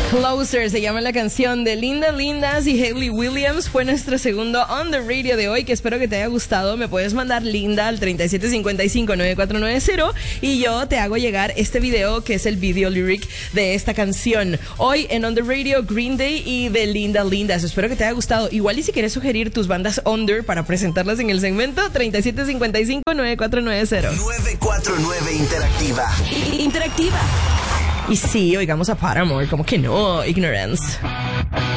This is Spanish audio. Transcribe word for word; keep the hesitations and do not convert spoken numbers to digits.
Closer se llama la canción de Linda Lindas y Hayley Williams. Fue nuestro segundo On The Radio de hoy, que espero que te haya gustado. Me puedes mandar Linda al treinta y siete cincuenta y cinco, noventa y cuatro noventa y yo te hago llegar este video, que es el video lyric de esta canción. Hoy en On The Radio, Green Day y de Linda Lindas. Espero que te haya gustado. Igual y si quieres sugerir tus bandas under para presentarlas en el segmento, treinta y siete cincuenta y cinco, noventa y cuatro noventa. nueve cuatro nueve Interactiva. Interactiva. Y sí, oigamos a Paramore, como que no, Ignorance.